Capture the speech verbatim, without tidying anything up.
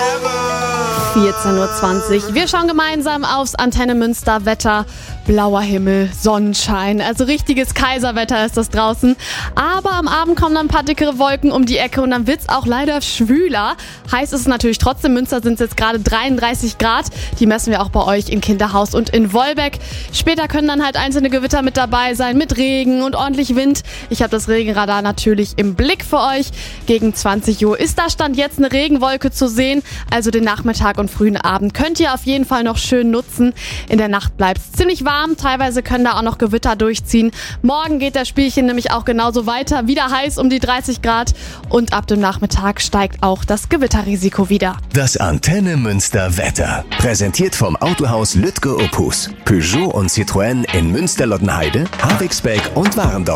vierzehn Uhr zwanzig. Wir schauen gemeinsam aufs Antenne Münster Wetter. Blauer Himmel, Sonnenschein, also richtiges Kaiserwetter ist das draußen. Aber am Abend kommen dann ein paar dickere Wolken um die Ecke und dann wird's auch leider schwüler. Heiß ist es natürlich trotzdem. In Münster sind es jetzt gerade dreiunddreißig Grad. Die messen wir auch bei euch in Kinderhaus und in Wolbeck. Später können dann halt einzelne Gewitter mit dabei sein, mit Regen und ordentlich Wind. Ich habe das Regenradar natürlich im Blick für euch. Gegen zwanzig Uhr ist da Stand jetzt eine Regenwolke zu sehen. Also den Nachmittag und frühen Abend könnt ihr auf jeden Fall noch schön nutzen. In der Nacht bleibt es ziemlich warm. Teilweise können da auch noch Gewitter durchziehen. Morgen geht das Spielchen nämlich auch genauso weiter. Wieder heiß um die dreißig Grad. Und ab dem Nachmittag steigt auch das Gewitterrisiko wieder. Das Antenne Münster Wetter. Präsentiert vom Autohaus Lütke Opus. Peugeot und Citroën in Münster-Lottenheide, Havixbeck und Warendorf.